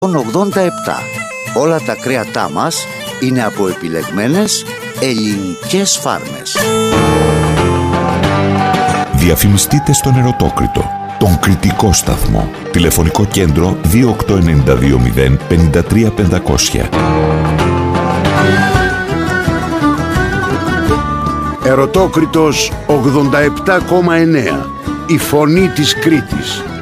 87. Όλα τα κρέατά μας είναι από επιλεγμένες ελληνικές φάρμες. Διαφημιστείτε στον Ερωτόκριτο, τον κριτικό σταθμό. Τηλεφωνικό κέντρο 28920 53500. Ερωτόκριτος 87,9. Η φωνή της Κρήτης.